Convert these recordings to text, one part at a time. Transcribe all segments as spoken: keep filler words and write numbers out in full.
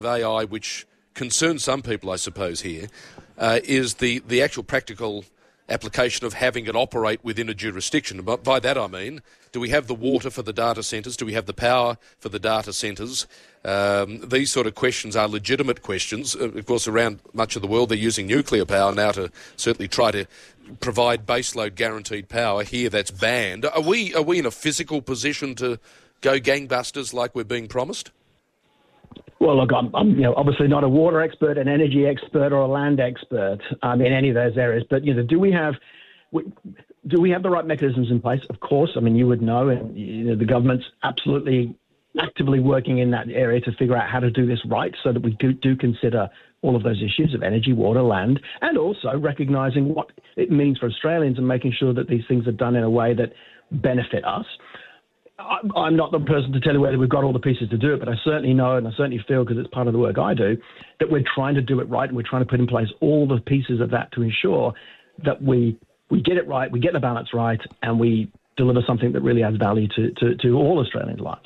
A I, which concerns some people, I suppose, here, uh, is the, the actual practical application of having it operate within a jurisdiction. But by that I mean, do we have the water for the data centres? Do we have the power for the data centres? Um, these sort of questions are legitimate questions. Uh, of course, around much of the world, they're using nuclear power now to certainly try to provide baseload guaranteed power. Here, that's banned. Are we are we in a physical position to go gangbusters like we're being promised? Well, look, I'm, I'm you know, obviously not a water expert, an energy expert, or a land expert um, in any of those areas. But you know, do we have we, do we have the right mechanisms in place? Of course. I mean, you would know, and you know, the government's absolutely actively working in that area to figure out how to do this right, so that we do, do consider all of those issues of energy, water, land, and also recognising what it means for Australians and making sure that these things are done in a way that benefit us. I'm not the person to tell you whether we've got all the pieces to do it, but I certainly know, and I certainly feel, because it's part of the work I do, that we're trying to do it right, and we're trying to put in place all the pieces of that to ensure that we we get it right, we get the balance right, and we deliver something that really adds value to, to, to all Australians' lives.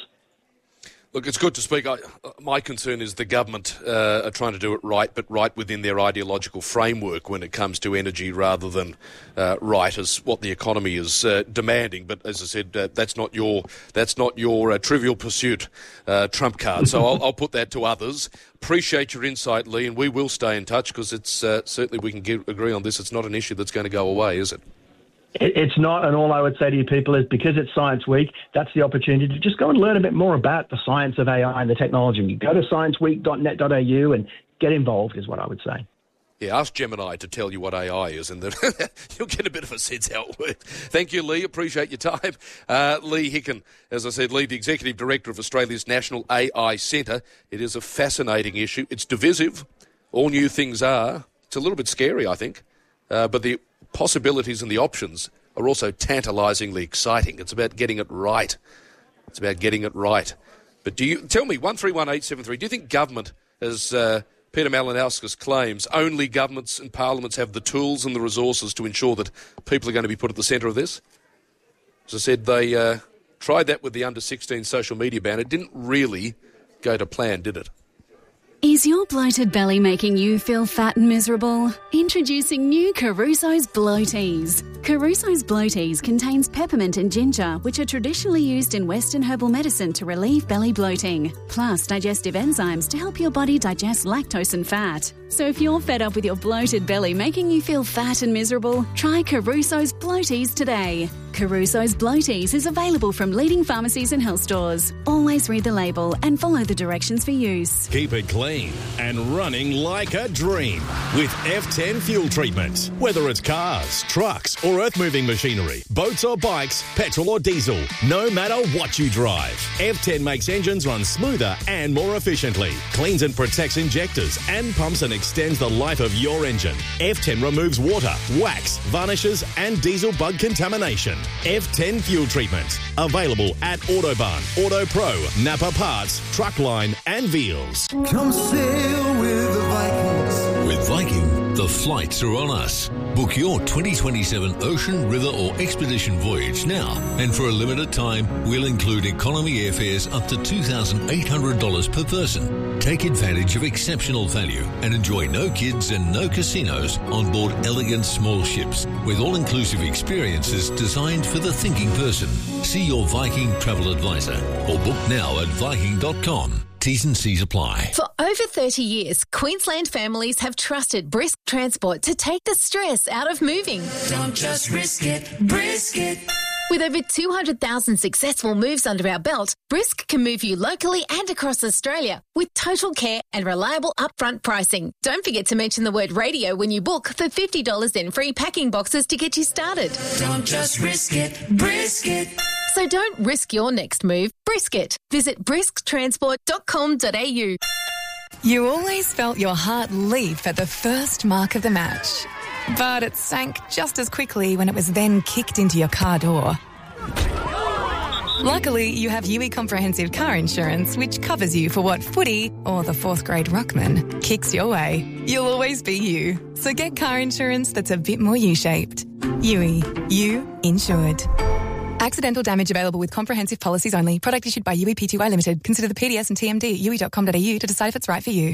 Look, it's good to speak. I, my concern is the government uh, are trying to do it right, but right within their ideological framework when it comes to energy, rather than uh, right as what the economy is uh, demanding. But as I said, uh, that's not your that's not your uh, trivial pursuit uh, trump card. So I'll, I'll put that to others. Appreciate your insight, Lee, and we will stay in touch, because it's uh, certainly we can get, agree on this. It's not an issue that's going to go away, is it? It's not, and all I would say to you people is, because it's Science Week, that's the opportunity to just go and learn a bit more about the science of A I and the technology. You go to science week dot net dot a u and get involved, is what I would say. Yeah, ask Gemini to tell you what A I is, and then you'll get a bit of a sense how it works. Thank you, Lee. Appreciate your time. Uh, Lee Hicken, as I said, Lee, the Executive Director of Australia's National A I Centre. It is a fascinating issue. It's divisive. All new things are. It's a little bit scary, I think. Uh, but the possibilities and the options are also tantalisingly exciting. It's about getting it right. It's about getting it right. But do you tell me, one three one eight seven three, do you think government, as uh, Peter Malinauskas claims, only governments and parliaments have the tools and the resources to ensure that people are going to be put at the centre of this? As I said, they uh, tried that with the under sixteen social media ban. It didn't really go to plan, did it? Is your bloated belly making you feel fat and miserable? Introducing new Caruso's Bloaties. Caruso's Bloaties contains peppermint and ginger, which are traditionally used in Western herbal medicine to relieve belly bloating, plus digestive enzymes to help your body digest lactose and fat. So if you're fed up with your bloated belly making you feel fat and miserable, try Caruso's Bloaties today. Caruso's Bloaties is available from leading pharmacies and health stores. Always read the label and follow the directions for use. Keep it clean and running like a dream with F ten fuel treatment. Whether it's cars, trucks or earth-moving machinery, boats or bikes, petrol or diesel, no matter what you drive, F ten makes engines run smoother and more efficiently, cleans and protects injectors and pumps and extends the life of your engine. F ten removes water, wax, varnishes and diesel bug contamination. F ten fuel treatment. Available at Autobahn, AutoPro, Napa Parts, Truckline and Veals. Come sail with the Vikings. With Viking, the flights are on us. Book your twenty twenty-seven ocean, river or expedition voyage now. And for a limited time, we'll include economy airfares up to two thousand eight hundred dollars per person. Take advantage of exceptional value and enjoy no kids and no casinos on board elegant small ships with all-inclusive experiences designed for the thinking person. See your Viking travel advisor or book now at viking dot com. T's and C's apply. For over thirty years, Queensland families have trusted Brisk Transport to take the stress out of moving. Don't just risk it, brisk it. With over two hundred thousand successful moves under our belt, Brisk can move you locally and across Australia with total care and reliable upfront pricing. Don't forget to mention the word radio when you book for fifty dollars in free packing boxes to get you started. Don't just risk it, brisk it. So don't risk your next move, brisk it. Visit brisk transport dot com dot a u. You always felt your heart leap at the first mark of the match. But it sank just as quickly when it was then kicked into your car door. Luckily, you have U E Comprehensive Car Insurance, which covers you for what footy or the fourth grade ruckman kicks your way. You'll always be you. So get car insurance that's a bit more U-shaped. U E, you insured. Accidental damage available with comprehensive policies only. Product issued by U E P T Y Limited. Consider the P D S and T M D at u e dot com dot a u to decide if it's right for you.